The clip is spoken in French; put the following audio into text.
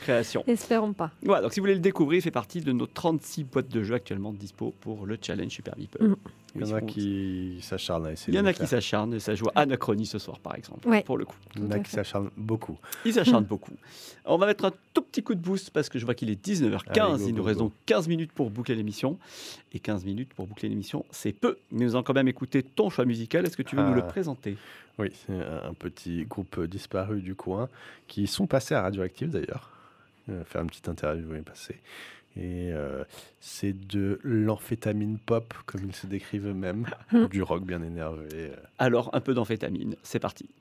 création. Espérons pas. Voilà, donc si vous voulez le découvrir, il fait partie de nos 36 boîtes de jeux actuellement dispo pour le challenge Super Meeple. Mm. Il y en a qui s'acharnent à essayer Il y en de a le qui faire. s'acharnent, et ça joue à Anachronie ce soir par exemple, Ouais. pour le coup. Il y en Tout a à qui fait. s'acharnent beaucoup. Ils s'acharnent beaucoup. On va mettre un tout petit coup de boost parce que je vois qu'il est 19h15, Allez, go, il nous go, reste go. donc 15 minutes pour boucler l'émission. Et 15 minutes pour boucler l'émission, c'est peu, mais nous allons quand même écouter ton choix musical. Est-ce que tu veux nous le présenter ? Oui, c'est un petit groupe disparu du coin qui sont passés à Radioactive d'ailleurs. Faire une petite interview est passé. Et c'est de l'amphétamine pop, comme ils se décrivent eux-mêmes, du rock bien énervé. Alors, un peu d'amphétamine, c'est parti.